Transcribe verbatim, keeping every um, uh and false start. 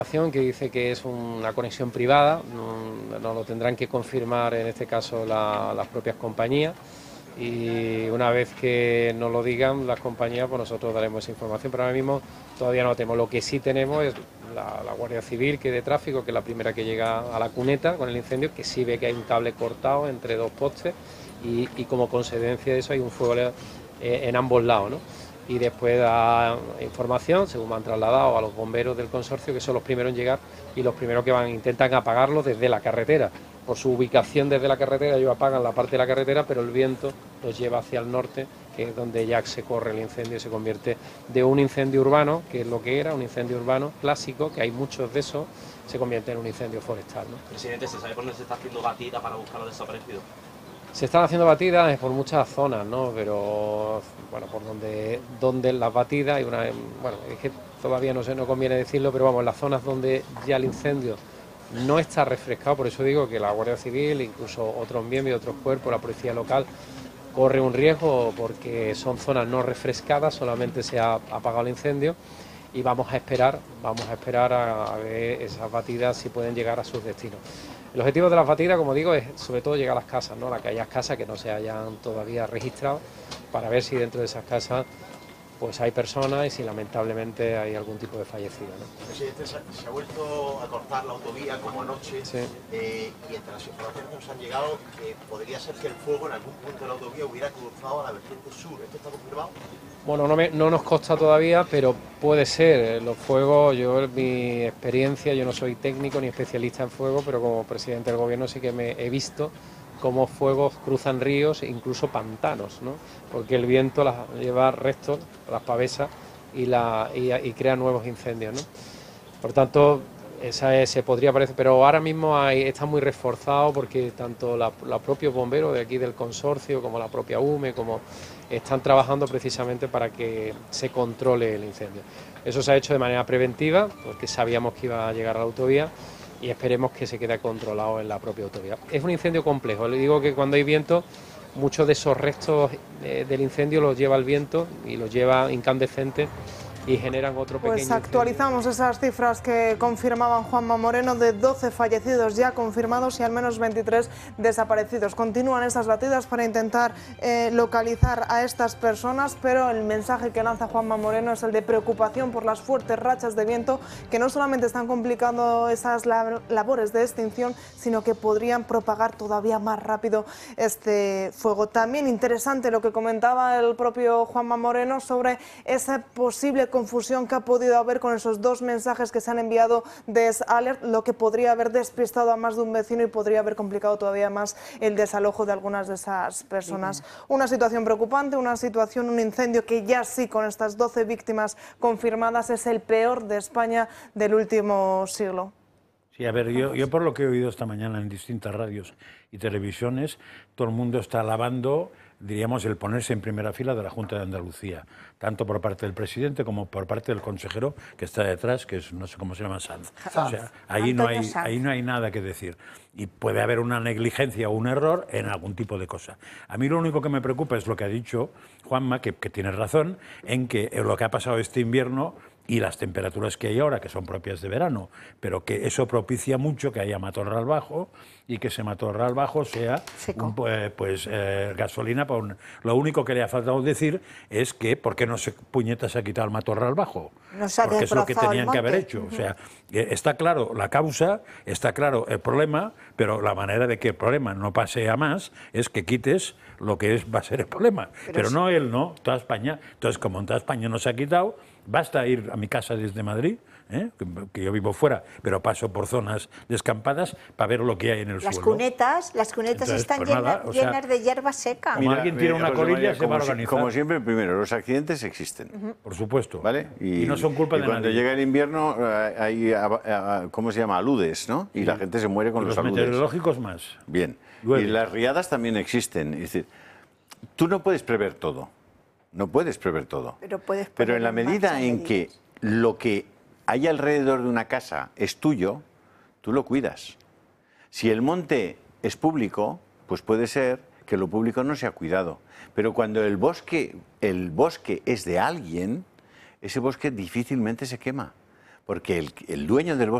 Que dice que es una conexión privada, no, no lo tendrán que confirmar en este caso la, las propias compañías, y una vez que nos lo digan las compañías, pues nosotros daremos esa información, pero ahora mismo todavía no lo tenemos. Lo que sí tenemos es la, la Guardia Civil, que de tráfico, que es la primera que llega a la cuneta con el incendio, que sí ve que hay un cable cortado entre dos postes y, y como consecuencia de eso hay un fuego eh, en ambos lados, ¿no? Y después da información, según me han trasladado, a los bomberos del consorcio, que son los primeros en llegar y los primeros que van intentan apagarlo desde la carretera. Por su ubicación desde la carretera, ellos apagan la parte de la carretera, pero el viento los lleva hacia el norte, que es donde ya se corre el incendio y se convierte de un incendio urbano, que es lo que era, un incendio urbano clásico, que hay muchos de esos, se convierte en un incendio forestal, ¿no? Presidente, ¿se sabe por dónde se está haciendo batida para buscar a los desaparecidos? Se están haciendo batidas por muchas zonas, ¿no? Pero bueno, por donde, donde las batidas hay una, bueno, es que todavía no sé, no conviene decirlo, pero vamos, en las zonas donde ya el incendio no está refrescado, por eso digo que la Guardia Civil, incluso otros miembros, otros cuerpos, la policía local, corre un riesgo porque son zonas no refrescadas, solamente se ha apagado el incendio y vamos a esperar, vamos a esperar a, a ver esas batidas si pueden llegar a sus destinos. El objetivo de las batidas, como digo, es sobre todo llegar a las casas, ¿no? A aquellas casas que no se hayan todavía registrado, para ver si dentro de esas casas pues hay personas y si lamentablemente hay algún tipo de fallecido, ¿no? Presidente, se ha vuelto a cortar la autovía como anoche, sí. eh, y entre las informaciones que nos han llegado, que podría ser que el fuego en algún punto de la autovía hubiera cruzado a la vertiente sur. ¿Esto está confirmado? Bueno, no, me, no nos consta todavía, pero puede ser. Los fuegos, yo en mi experiencia, yo no soy técnico ni especialista en fuego, pero como presidente del gobierno sí que me he visto cómo fuegos cruzan ríos e incluso pantanos, ¿no? Porque el viento las lleva restos, las pavesas, y, la, y, y crea nuevos incendios, ¿no? Por tanto, esa es, se podría parecer, pero ahora mismo hay, está muy reforzado porque tanto la, los propios bomberos de aquí del consorcio como la propia U M E como están trabajando precisamente para que se controle el incendio. Eso se ha hecho de manera preventiva porque sabíamos que iba a llegar a la autovía y esperemos que se quede controlado en la propia autovía. Es un incendio complejo, le digo que cuando hay viento muchos de esos restos eh, del incendio los lleva el viento y los lleva incandescentes y generan otro pequeño Pues actualizamos incendio. Esas cifras que confirmaban Juanma Moreno, de doce fallecidos ya confirmados y al menos veintitrés desaparecidos. Continúan estas batidas para intentar eh, localizar a estas personas, pero el mensaje que lanza Juanma Moreno es el de preocupación por las fuertes rachas de viento que no solamente están complicando esas lab labores de extinción, sino que podrían propagar todavía más rápido este fuego. También interesante lo que comentaba el propio Juanma Moreno sobre esa posible confusión que ha podido haber con esos dos mensajes que se han enviado de S-Alert, lo que podría haber despistado a más de un vecino y podría haber complicado todavía más el desalojo de algunas de esas personas. Una situación preocupante, una situación, un incendio que ya sí, con estas doce víctimas confirmadas, es el peor de España del último siglo. Sí, a ver, yo, yo por lo que he oído esta mañana en distintas radios y televisiones, todo el mundo está alabando, diríamos, el ponerse en primera fila de la Junta de Andalucía, tanto por parte del presidente como por parte del consejero que está detrás, que es, no sé cómo se llama, Sanz. O sea, ahí no, hay, ahí no hay nada que decir. Y puede haber una negligencia o un error en algún tipo de cosa. A mí lo único que me preocupa es lo que ha dicho Juanma, que, que tiene razón, en que lo que ha pasado este invierno y las temperaturas que hay ahora, que son propias de verano, pero que eso propicia mucho que haya matorral bajo y que ese matorral bajo sea un, pues, pues eh, gasolina. Para un... Lo único que le ha faltado decir es que ¿por qué no se puñeta se ha quitado el matorral bajo? No se ha Porque es lo que tenían que haber hecho. Uh-huh. O sea, está claro la causa, está claro el problema, pero la manera de que el problema no pase a más es que quites lo que es, va a ser el problema. Pero, pero no él, no, toda España. Entonces, como en toda España no se ha quitado, basta ir a mi casa desde Madrid, ¿eh? que, que yo vivo fuera, pero paso por zonas descampadas para ver lo que hay en el las suelo. Cunetas, las cunetas Entonces, están pues llenas, nada, o sea, llenas de hierba seca. Como alguien tiene una colilla, se va a organizar. Como siempre, primero, los accidentes existen. Uh-huh. Por supuesto. ¿Vale? Y, y no son culpa y de cuando nadie. llega el invierno, hay, ¿cómo se llama? Aludes, ¿no? Y sí. La gente se muere con y los, los aludes. meteorológicos más. Bien. Llueve. Y las riadas también existen. Es decir, tú no puedes prever todo. No puedes prever todo. Pero, puedes Pero en la medida en que lo que hay alrededor de una casa es tuyo, tú lo cuidas. Si el monte es público, pues puede ser que lo público no sea cuidado. Pero cuando el bosque, el bosque es de alguien, ese bosque difícilmente se quema. porque el, el dueño del bosque